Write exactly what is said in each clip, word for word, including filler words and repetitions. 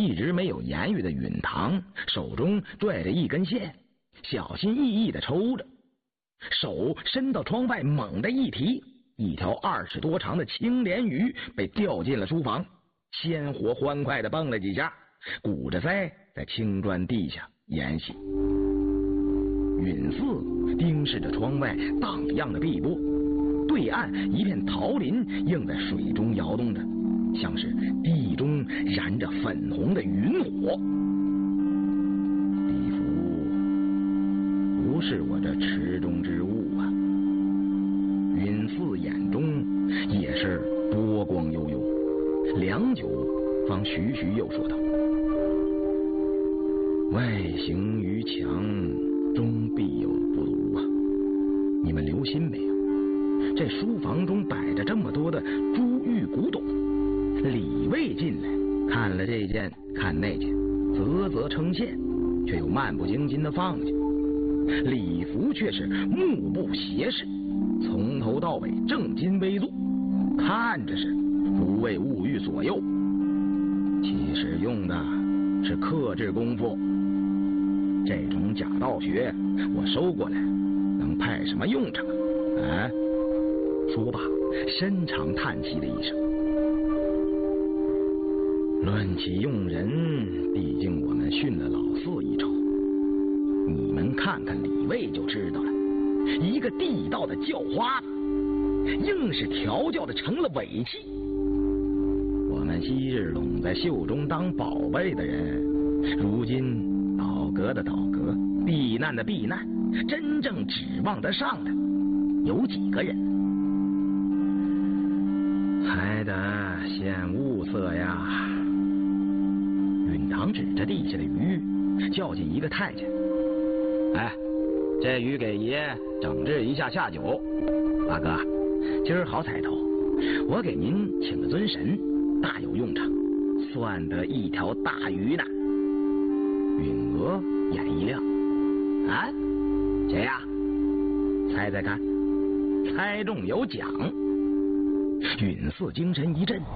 一直没有言语的允堂手中拽着一根线，小心翼翼地抽着，手伸到窗外猛地一提，一条二尺多长的青鲢鱼被吊进了书房，鲜活欢快地蹦了几下，鼓着腮在青砖地下演戏。允四盯视着窗外荡漾的碧波，对岸一片桃林映在水中摇动着，像是地中燃着粉红的云火。地府不是我这池中之物啊！允四眼中也是波光悠悠，良久方徐徐又说道：外形于强，终必有不足啊！你们留心没有？这书房中摆着这么多的珠玉古董，李卫进来看了这件看那件，啧啧称羡，却又漫不经心的放下。李福却是目不斜视，从头到尾正襟危坐，看着是不为物欲所诱，其实用的是克制功夫。这种假道学我收过来能派什么用场啊？说罢深长叹息了一声。论起用人，毕竟我们逊了老四一筹。你们看看李卫就知道了，一个地道的叫花子，硬是调教的成了尾气。我们昔日拢在袖中当宝贝的人，如今倒阁的倒阁，避难的避难，真正指望得上的有几个人？才得现物色呀！允堂指着地下的鱼，叫进一个太监：“哎，这鱼给爷整治一下下酒。八哥，今儿好彩头，我给您请个尊神，大有用场，算得一条大鱼呢。”允娥眼一亮：“啊，谁呀？猜猜看，猜中有奖。”允四精神一振：“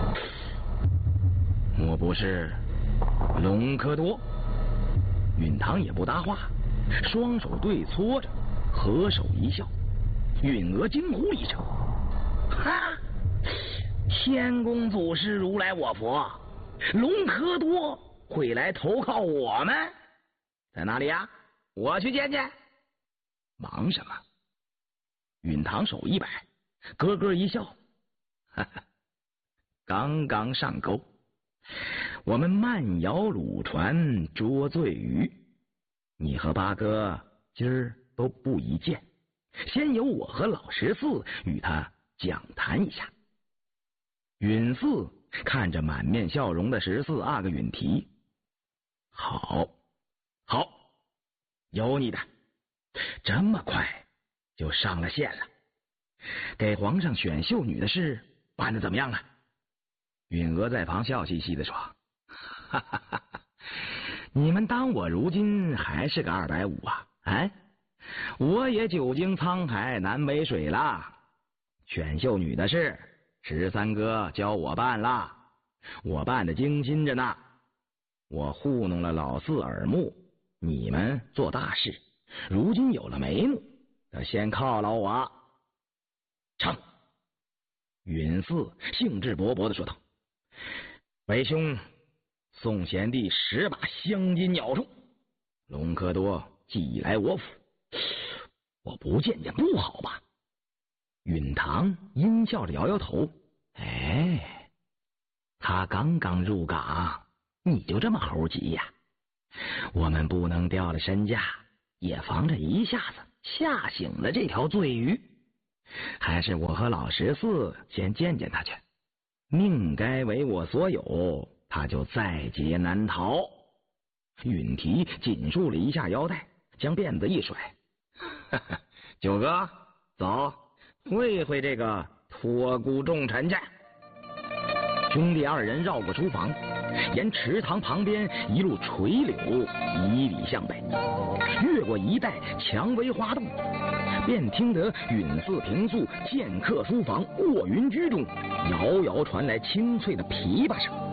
莫不是隆科多？”允堂也不搭话，双手对搓着，合手一笑。允娥惊呼一声：“哈！天公祖师如来我佛，隆科多会来投靠我们？在哪里呀？我去见见。”忙什么？允堂手一摆，咯咯一笑：“哈哈，刚刚上钩。我们慢摇橹船捉醉鱼，你和八哥今儿都不宜见，先由我和老十四与他讲谈一下。”允四看着满面笑容的十四阿哥允提：“好，好，有你的，这么快就上了线了。给皇上选秀女的事办得怎么样了？”允娥在旁笑嘻嘻的说：“哈哈哈哈，你们当我如今还是个二百五啊？哎，我也久经沧海难为水了。选秀女的事，十三哥教我办了，我办的精心着呢。我糊弄了老四耳目，你们做大事，如今有了眉目，得先犒劳我。”成。允四兴致勃勃的说道：“为兄送贤弟十把镶金鸟铳，隆科多寄来我府，我不见见不好吧？”允堂阴笑着摇摇头：“哎，他刚刚入港，你就这么猴急呀？我们不能掉了身价，也防着一下子吓醒了这条醉鱼。还是我和老十四先见见他去，命该为我所有，他就在劫难逃。”允提紧束了一下腰带，将辫子一甩：“哈哈，九哥，走，会会这个托孤重臣去。”兄弟二人绕过书房，沿池塘旁边一路垂柳，以里向北，越过一带蔷薇花洞，便听得允四平素剑客书房卧云居中遥遥传来清脆的琵琶声。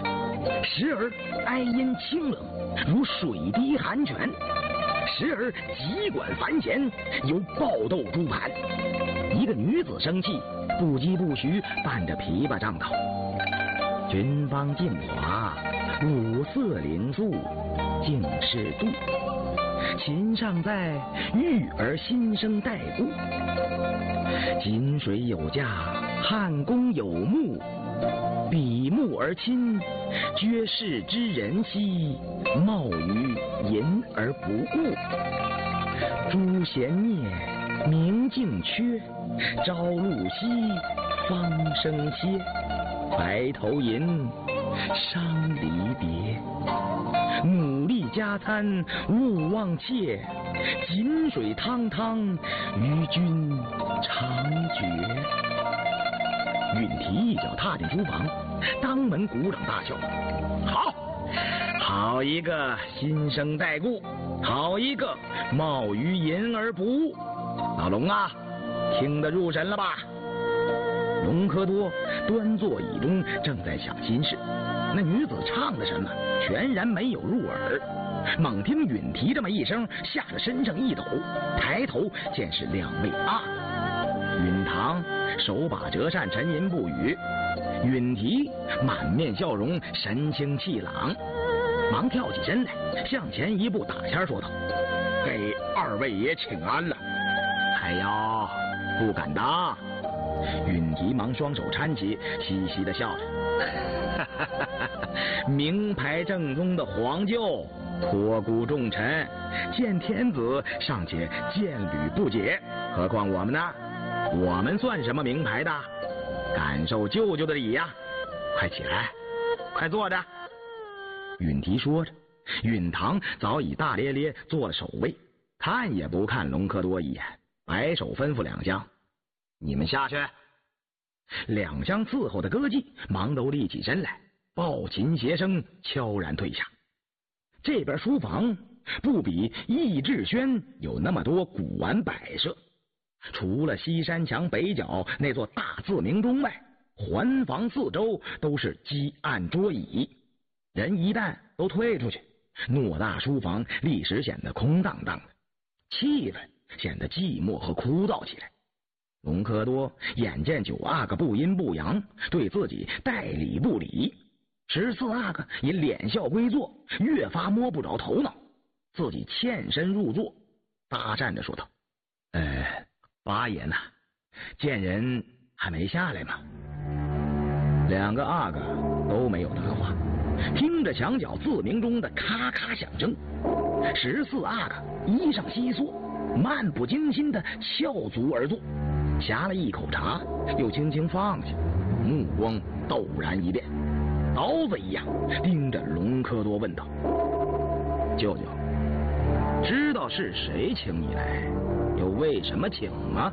时而哀音清冷，如水滴寒泉；时而急管繁弦，有爆斗珠盘。一个女子生气，不疾不徐，伴着琵琶唱道：君芳镜华，五色绫素，竟是度。琴上在，玉儿心生带故。锦水有价，汉宫有目。比目而亲，绝世之人兮；貌于淫而不顾。朱弦灭，明镜缺，朝露夕，方生歇。白头吟，伤离别。牡蛎加餐，勿忘妾。锦水汤汤，与君长绝。允提一脚踏进书房，当门鼓掌大笑：好，好一个心生带故，好一个貌于淫而不悟。老龙啊，听得入神了吧？隆科多端坐椅中，正在想心事。那女子唱的什么，全然没有入耳。猛听允提这么一声，吓得身上一抖，抬头见是两位阿哥。允堂手把折扇沉吟不语，允提满面笑容，神清气朗，忙跳起身来，向前一步，打签说道：给二位爷请安了。哎呦，不敢当。允提忙双手搀起，嘻嘻地笑着：名牌正宗的皇舅，托孤重臣，见天子尚且见履不解，何况我们呢？我们算什么名牌的？感受舅舅的礼呀！快起来，快坐着。允提说着，允堂早已大咧咧做了守卫，看也不看隆科多一眼，摆手吩咐两厢：你们下去。两厢伺候的歌妓忙都立起身来，抱琴携声，悄然退下。这边书房不比易志轩有那么多古玩摆设，除了西山墙北角那座大字明钟外，环房四周都是几案桌椅。人一旦都退出去，偌大书房立时显得空荡荡的，气氛显得寂寞和枯燥起来。隆科多眼见九阿哥不阴不阳，对自己代理不理，十四阿哥也脸笑归坐，越发摸不着头脑。自己欠身入座，搭讪着说道：呃八爷呢？见人还没下来吗？两个阿哥都没有答话，听着墙角自鸣钟的咔咔响声，十四阿哥衣裳窸窣，漫不经心的翘足而坐，呷了一口茶，又轻轻放下，目光陡然一变，刀子一样盯着隆科多问道：舅舅，知道是谁请你来，又为什么请吗？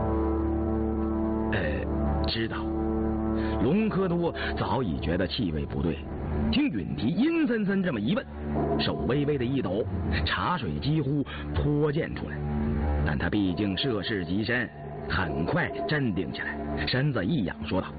呃，知道。隆科多早已觉得气味不对，听允提阴森森这么一问，手微微的一抖，茶水几乎泼溅出来。但他毕竟涉世极深，很快镇定起来，身子一仰说道：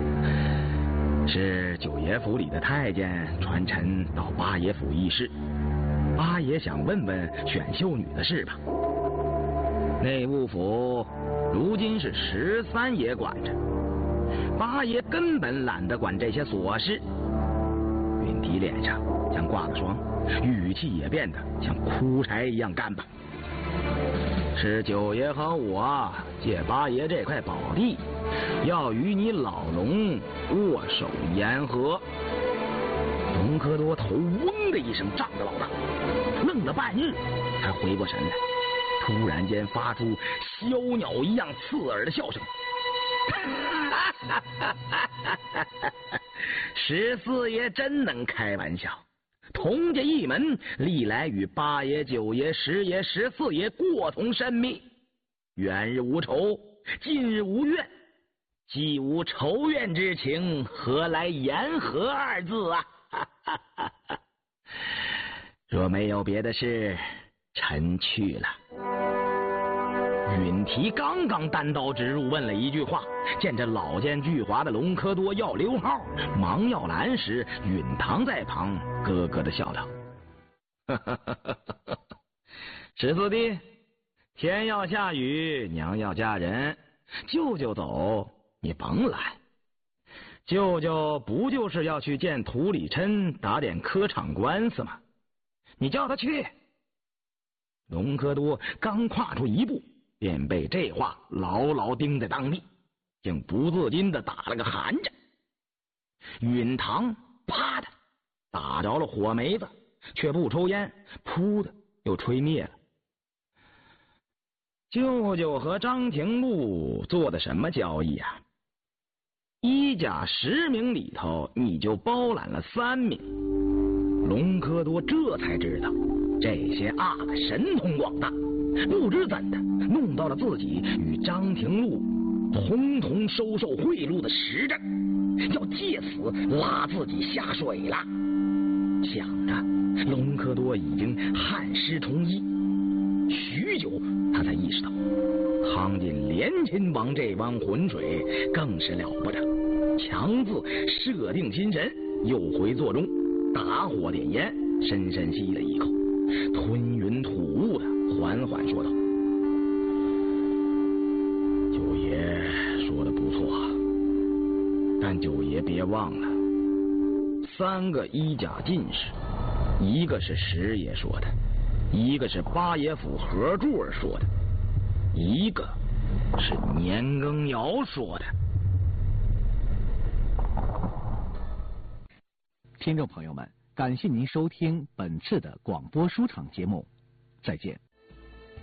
是九爷府里的太监传臣到八爷府议事，八爷想问问选秀女的事吧。内务府如今是十三爷管着，八爷根本懒得管这些琐事。允提脸上像挂了霜，语气也变得像枯柴一样干巴。是九爷和我借八爷这块宝地，要与你老龙握手言和。隆科多头嗡的一声胀得老大，愣了半日才回过神来，突然间发出小鸟一样刺耳的笑声。十四爷真能开玩笑，童家一门历来与八爷、九爷、十爷、十四爷过同甚密，远日无仇，近日无怨，既无仇怨之情，何来言和二字啊？若没有别的事，臣去了。 允提刚刚单刀直入问了一句话，见这老奸巨猾的隆科多要溜号，忙要拦时，允堂在旁咯咯的笑道：“十四弟，天要下雨，娘要嫁人，舅舅走，你甭拦。舅舅不就是要去见涂里琛打点科场官司吗？你叫他去。”隆科多刚跨出一步，便被这话牢牢钉在当地，竟不自禁的打了个寒颤。允堂啪的打着了火梅子，却不抽烟，噗的又吹灭了。舅舅和张廷禄做的什么交易啊？一甲十名里头，你就包揽了三名。隆科多这才知道，这些阿哥神通广大，不知怎的弄到了自己与张廷禄通通收受贿赂的实证，要借此拉自己下水了。想着，隆科多已经汗湿重衣，许久他才意识到，汤进连亲王这汪浑水更是了不得，强自设定心神，又回座中打火点烟，深深吸了一口，吞云吐雾的缓缓说道：“九爷说的不错，但九爷别忘了，三个一甲进士，一个是石爷说的，一个是八爷府何柱儿说的，一个是年羹尧说的。” 听众朋友们，感谢您收听本次的广播书场节目，再见。